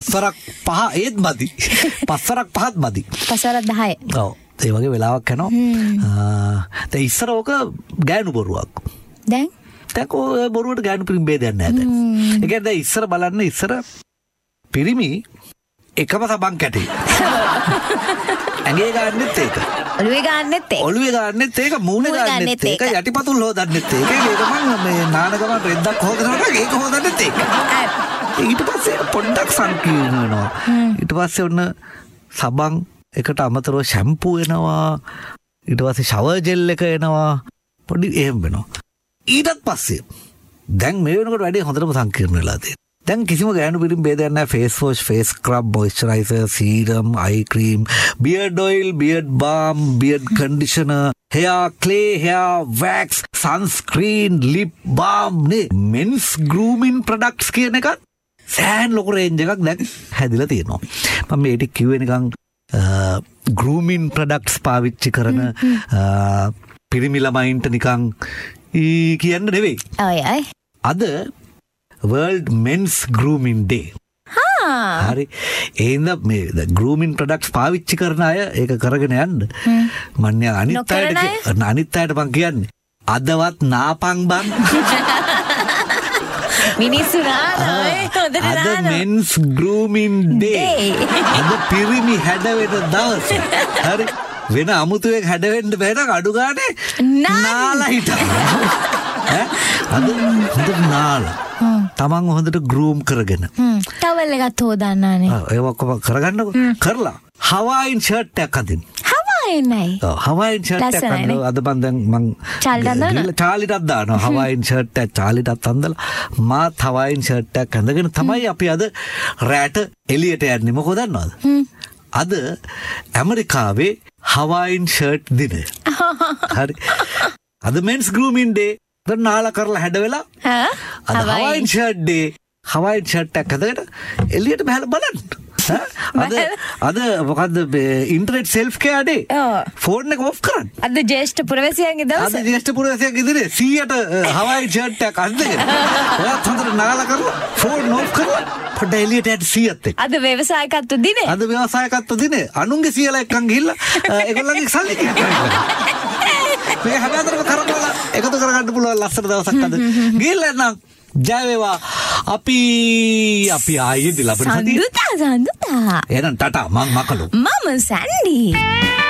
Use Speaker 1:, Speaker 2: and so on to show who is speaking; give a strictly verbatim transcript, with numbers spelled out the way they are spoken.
Speaker 1: පස්වරක් පහ ඒත් මදි. පස්වරක් පහත් මදි.
Speaker 2: පස්වරක් දහය.
Speaker 1: ඔව්. ඒ වගේ වෙලාවක් යනවා. දැන් ඉස්සර ඕක ගෑනු බොරුවක්.
Speaker 2: දැන්
Speaker 1: දැන් ඔය බොරුවට ගෑනු පිරිමි ભેදයක් නැහැ දැන්. ඒ කියන්නේ දැන් ඉස්සර බලන්න ඉස්සර පිරිමි එකම සබන් කැටේ. ඇඟේ ගන්නෙත් ඒක.
Speaker 2: ඔළුවේ ගන්නෙත් ඒක.
Speaker 1: ඔළුවේ ගන්නෙත් ඒක, මූණේ ගන්නෙත් ඒක, යටිපතුල් හොදන්නෙත් ඒක. ඒක මම මේ නාන ගමන් රෙද්දක් හොදනකොට ඒක හොදන්නෙත් ඒක. ඊට පස්සේ පොඩ්ඩක් සංකීර්ණ වෙනවා. ඊට පස්සේ ඔන්න සබන් එකට අමතරව ෂැම්පූ එනවා. ඊට පස්සේ ෂවර් ජෙල් එක එනවා. පොඩි එහෙම වෙනවා. ඊටත් පස්සේ දැන් මේ වෙනකොට වැඩි හොඳටම සංකීර්ණ වෙලා තියෙනවා. දැන් කිසිම ගෑනු පිරිමි ભેදයක් නැහැ. Face wash, face scrub, moisturiser, serum, අයි cream, බියර්ඩ් oil, බියර්ඩ් balm, බියර්ඩ් conditioner, hair clay, hair wax, sunscreen, lip balm නේ. men's grooming products කියන එකත් සෑහෙන ලොකු රේන්ජ් එකක් දැන් හැදිලා තියෙනවා. මම මේ ටික කිව්වේ නිකන් grooming products පාවිච්චි කරන පිරිමි ළමයින්ට නිකන් ඊ කියන්න නෙවෙයි.
Speaker 2: ඔය අය
Speaker 1: අද World Men's Grooming Day.
Speaker 2: හා
Speaker 1: හරි. එහෙනම් මේ grooming products පාවිච්චි කරන අය ඒක කරගෙන යන්න. මම අනිත් අයට අනිත් අයට මං කියන්නේ අදවත් නාපන් බං.
Speaker 2: මිනිස්සු නානෝ හොඳට නානෝ.
Speaker 1: අද Men's Grooming Day. අද පිරිමි හැඩ වෙන දවස. හරි. වෙන අමුතුවෙන් හැඩ වෙන්න බෑ නේද අඩු ගානේ නාලා හිටා. ඈ අද හොඳට නාලා. තමන් හොඳට ගෲම් කරගෙන.
Speaker 2: ටවල් එකත් හොදන්නානේ.
Speaker 1: ආ ඒක ඔක්කොම කරගන්නකො. කරලා හවායින් ෂර්ට් එකක් අදින්න.
Speaker 2: හවායින් නයි.
Speaker 1: ඔව් හවායින් ෂර්ට් එකක් අදින්න. අද මම දැන් මං චාලිටත් දානවා. හවායින් ෂර්ට් එක චාලිටත් අඳලා මාත් හවායින් ෂර්ට් එකක් අඳගෙන තමයි අපි අද රැට එළියට යන්නේ. මොකද දන්නවද? අද ඇමරිකාවේ හවායින් ෂර්ට් දින. හරි. අද men's grooming day. දැන් නාලා කරලා හැඩ වෙලා.
Speaker 2: හා
Speaker 1: අද හවායින් ෂර්ට් day. හවායින් ෂර්ට් එකක් අදගෙන එළියට බහලා බලන්න. අද අද මොකද්ද internet self care day. Phone එක ඔෆ් කරන්න.
Speaker 2: අද ජේෂ්ඨ පුරවැසියන්ගේ දවස.
Speaker 1: අද ජේෂ්ඨ පුරවැසියන්ගේ දිනේ සීයට හවායින් ෂර්ට් එකක් අඳගෙන. ඔයාත් හොඳට නාලා කරලා ෆෝන් ඔෆ් කරලා පොඩ එළියට යන්න සීයත් එක්ක.
Speaker 2: අද ව්‍යවසායකත්ව දිනේ.
Speaker 1: අද ව්‍යවසායකත්ව දිනේ. අනුන්ගේ සීයලා එක්කන් ගිහිල්ලා ඒගොල්ලන්ගේ සල්ලි කියනවා. මේ හැමදාම කරකවලා එකතු කරගන්න පුළුවන් ලස්සන දවසක් අද. ගිහිල්ලා නම් ජය වේවා. අපි අපි ආයේ දිලබන සතිය.
Speaker 2: සඳුතා සඳුතා.
Speaker 1: එහෙනම් ටටා මං මකලු.
Speaker 2: මම සැන්ඩි.